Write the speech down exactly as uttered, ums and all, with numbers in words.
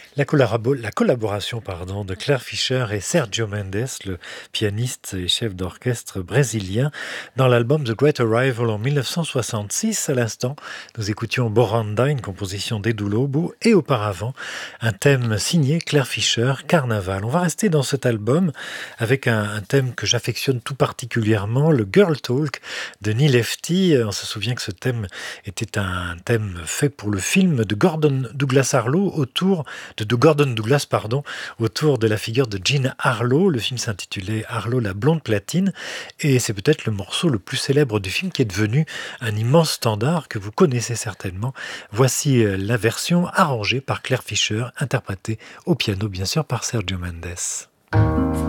La, collabo- la collaboration pardon, de Claire Fischer et Sergio Mendes, le pianiste et chef d'orchestre brésilien, dans l'album The Great Arrival en mille neuf cent soixante-six. À l'instant, nous écoutions Boranda, une composition d'Edu Lobo, et auparavant, un thème signé Claire Fischer, Carnaval. On va rester dans cet album avec un, un thème que j'affectionne tout particulièrement, le Girl Talk de Neil Hefti. On se souvient que ce thème était un thème fait pour le film de Gordon Douglas Harlow autour de, de Gordon Douglas pardon, autour de la figure de Jean Harlow. Le film s'intitulait Harlow la blonde platine et c'est peut-être le morceau le plus célèbre du film qui est devenu un immense standard que vous connaissez certainement. Voici euh, la version arrangée par Claire Fischer, interprétée au piano bien sûr par Sergio Mendes.